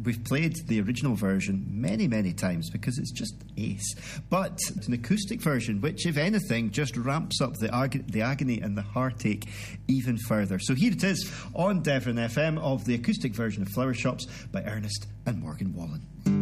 we've played the original version many, many times because it's just ace. But it's an acoustic version, which, if anything, just ramps up the agony and the heartache even further. So here it is on Devon FM of the acoustic version of Flower Shops by Ernest and Morgan Wallen.